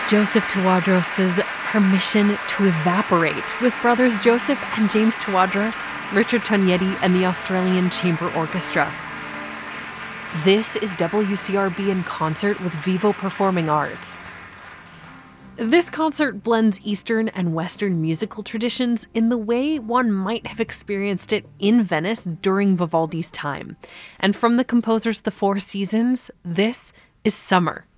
Joseph Tawadros' Permission to Evaporate with brothers Joseph and James Tawadros, Richard Tognetti, and the Australian Chamber Orchestra. This is WCRB in concert with Vivo Performing Arts. This concert blends Eastern and Western musical traditions in the way one might have experienced it in Venice during Vivaldi's time. And from the composer's The Four Seasons, this is Summer.